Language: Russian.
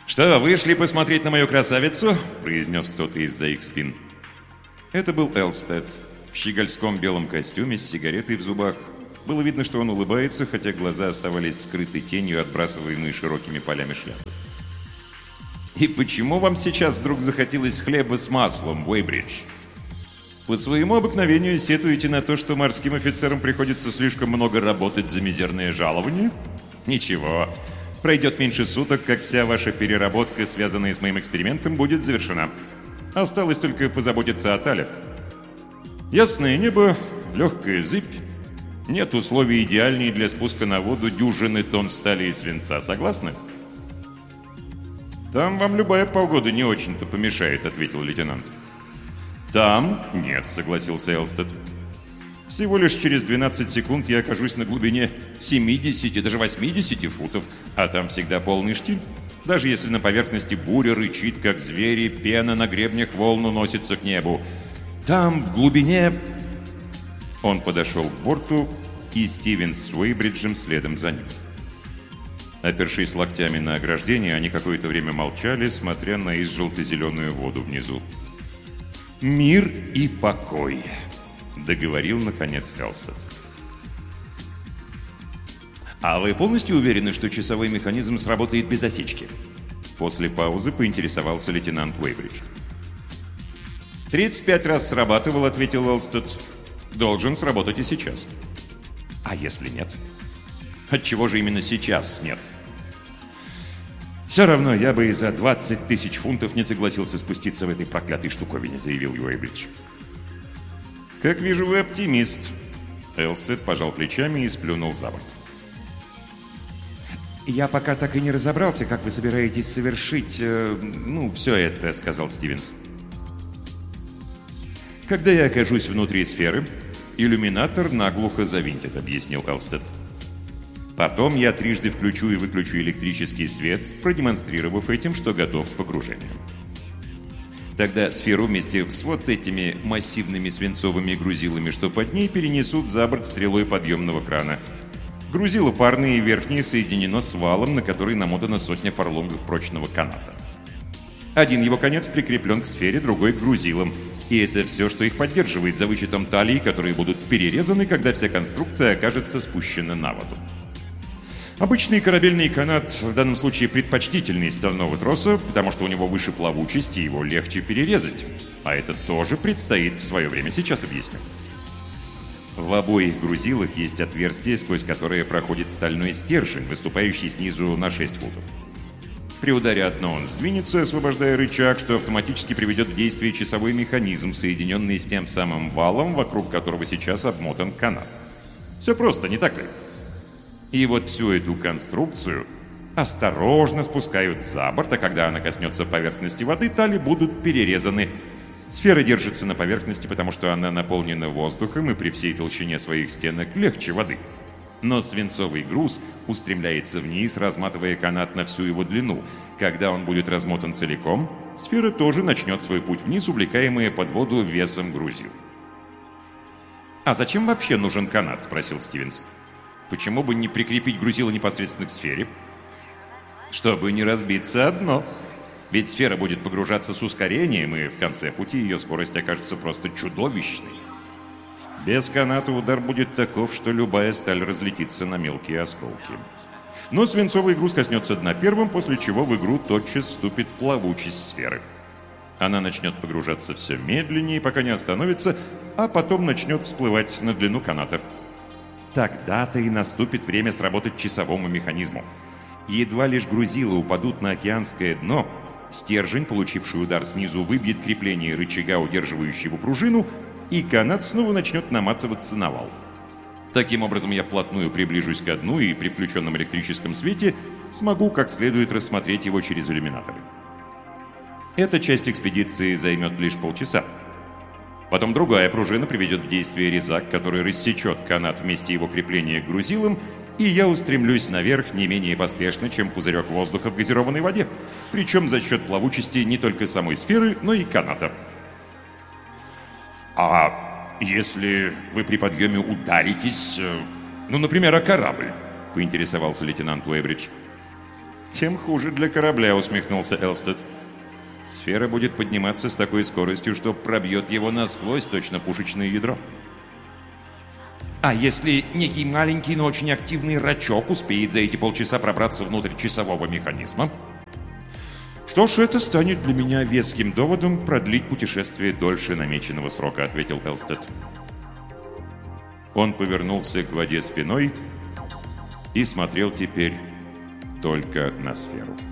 «Что, вышли посмотреть на мою красавицу?» – произнес кто-то из-за их спин. Это был Элстед в щегольском белом костюме с сигаретой в зубах. Было видно, что он улыбается, хотя глаза оставались скрыты тенью, отбрасываемые широкими полями шляпы. «И почему вам сейчас вдруг захотелось хлеба с маслом, Уэйбридж? По своему обыкновению сетуете на то, что морским офицерам приходится слишком много работать за мизерные жалования? Ничего, пройдет меньше суток, как вся ваша переработка, связанная с моим экспериментом, будет завершена. Осталось только позаботиться о талях. Ясное небо, легкая зыбь. Нет условий идеальней для спуска на воду дюжины тонн стали и свинца. Согласны?» «Там вам любая погода не очень-то помешает», — ответил лейтенант. «Там нет», — согласился Элстед. «Всего лишь через 12 секунд я окажусь на глубине 70, даже 80 футов, а там всегда полный штиль. Даже если на поверхности буря рычит, как звери, пена на гребнях волн уносится к небу. Там, в глубине...» Он подошел к борту, и Стивенс с Уэйбриджем следом за ним. Опершись локтями на ограждение, они какое-то время молчали, смотря на изжелто-зеленую воду внизу. «Мир и покой», — договорил, наконец, Элстед. «А вы полностью уверены, что часовой механизм сработает без осечки?» После паузы поинтересовался лейтенант Уэйбридж. 35 раз срабатывал», — ответил Элстед. «Должен сработать и сейчас». «А если нет?» «Отчего же именно сейчас нет?» «Все равно я бы и за 20 тысяч фунтов не согласился спуститься в этой проклятой штуковине», — заявил Уэйбридж. «Как вижу, вы оптимист». Элстед пожал плечами и сплюнул за борт. «Я пока так и не разобрался, как вы собираетесь совершить, все это», — сказал Стивенс. «Когда я окажусь внутри сферы, иллюминатор наглухо завинтит», — объяснил Элстед. «Потом я трижды включу и выключу электрический свет, продемонстрировав этим, что готов к погружению. Тогда сферу вместе с вот этими массивными свинцовыми грузилами, что под ней, перенесут за борт стрелой подъемного крана. Грузила парные и верхние соединено с валом, на который намотана сотня фарлонгов прочного каната. Один его конец прикреплен к сфере, другой — к грузилам. И это все, что их поддерживает, за вычетом талий, которые будут перерезаны, когда вся конструкция окажется спущена на воду. Обычный корабельный канат в данном случае предпочтительнее стального троса, потому что у него выше плавучесть и его легче перерезать. А это тоже предстоит в свое время, сейчас объясню. В обоих грузилах есть отверстие, сквозь которое проходит стальной стержень, выступающий снизу на 6 футов. При ударе о дно он сдвинется, освобождая рычаг, что автоматически приведет в действие часовой механизм, соединенный с тем самым валом, вокруг которого сейчас обмотан канат. Все просто, не так ли? И вот всю эту конструкцию осторожно спускают за борт, а когда она коснется поверхности воды, тали будут перерезаны. Сфера держится на поверхности, потому что она наполнена воздухом и при всей толщине своих стенок легче воды. Но свинцовый груз устремляется вниз, разматывая канат на всю его длину. Когда он будет размотан целиком, сфера тоже начнет свой путь вниз, увлекаемая под воду весом грузил. «А зачем вообще нужен канат?» — спросил Стивенс. «Почему бы не прикрепить грузило непосредственно к сфере?» «Чтобы не разбиться о дно. Ведь сфера будет погружаться с ускорением, и в конце пути ее скорость окажется просто чудовищной. Без каната удар будет таков, что любая сталь разлетится на мелкие осколки. Но свинцовый груз коснется дна первым, после чего в игру тотчас вступит плавучесть сферы. Она начнет погружаться все медленнее, пока не остановится, а потом начнет всплывать на длину каната. Тогда-то и наступит время сработать часовому механизму. Едва лишь грузила упадут на океанское дно, стержень, получивший удар снизу, выбьет крепление рычага, удерживающего пружину, и канат снова начнет наматываться на вал. Таким образом, я вплотную приближусь ко дну и при включенном электрическом свете смогу как следует рассмотреть его через иллюминаторы. Эта часть экспедиции займет лишь полчаса. Потом другая пружина приведет в действие резак, который рассечет канат вместе его крепления к грузилам, и я устремлюсь наверх не менее поспешно, чем пузырек воздуха в газированной воде, причем за счет плавучести не только самой сферы, но и каната. «А если вы при подъеме ударитесь, например, о корабль?» — поинтересовался лейтенант Уэйбридж. «Тем хуже для корабля», — усмехнулся Элстед. «Сфера будет подниматься с такой скоростью, что пробьет его насквозь, точно пушечное ядро». «А если некий маленький, но очень активный рачок успеет за эти полчаса пробраться внутрь часового механизма?» «Что ж, это станет для меня веским доводом продлить путешествие дольше намеченного срока», — ответил Элстед. Он повернулся к воде спиной и смотрел теперь только на сферу.